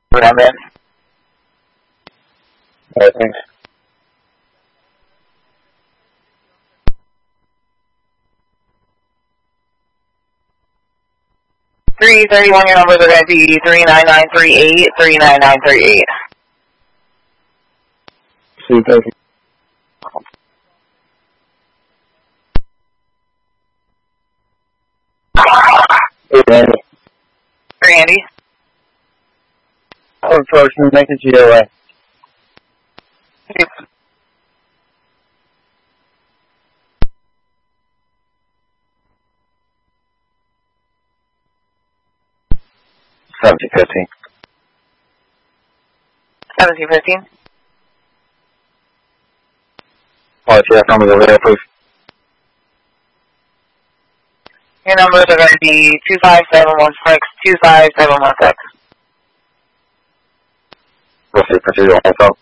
What I'm in. Alright, thanks. $331, your numbers are going to be 39938, 39938. See, thank you. Hey, Randy. Randy. I'm approaching the next GOA. Yep. $17.15. 1715. RTF numbers over there, please. Your numbers are going to be 25716, 25716. We'll see, continue on the phone.